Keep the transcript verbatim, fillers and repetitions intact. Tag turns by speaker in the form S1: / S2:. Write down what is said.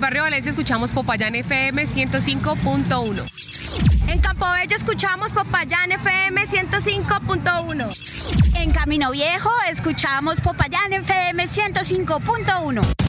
S1: barrio Valencia escuchamos Popayán F M ciento cinco punto uno.
S2: En Campobello escuchamos Popayán F M ciento cinco punto uno.
S3: En Camino Viejo escuchamos Popayán F M ciento cinco punto uno.